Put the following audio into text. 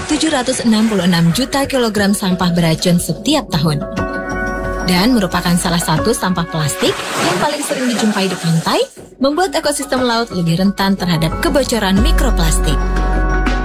766 juta kilogram sampah beracun setiap tahun. Dan merupakan salah satu sampah plastik yang paling sering dijumpai di pantai, membuat ekosistem laut lebih rentan terhadap kebocoran mikroplastik.